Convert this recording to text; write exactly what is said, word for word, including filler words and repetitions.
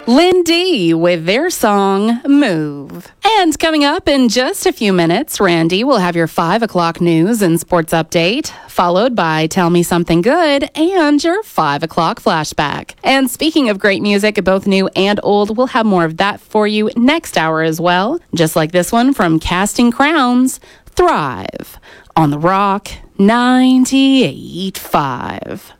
Lindy with their song, Move. And coming up in just a few minutes, Randy will have your five o'clock news and sports update, followed by Tell Me Something Good and your five o'clock flashback. And speaking of great music, both new and old, we'll have more of that for you next hour as well, just like this one from Casting Crowns, Thrive, on the Rock ninety-eight point five.